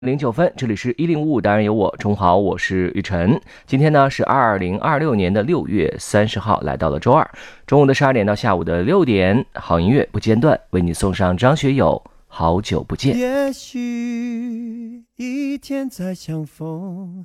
09分，这里是1055，当然有我，中午好，我是玉晨。今天呢是2026年的6月30号，来到了周二中午的12点到下午的6点，好音乐不间断，为你送上张学友好久不见。 也许一天再相逢，